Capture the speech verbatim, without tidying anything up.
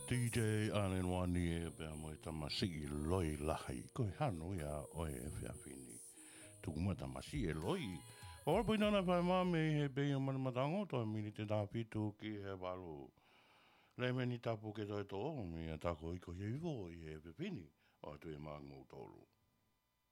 D J Allen Wani e pe mo tamasi loi lahi ko hano ya o e fiafini tu mo tamasi e loi o po na fa ma me he be yo man matango to mi te da pitu ki he balu le meni tapu ke to to mi ta ko i ko ye vo e fiafini o tu e mango tolu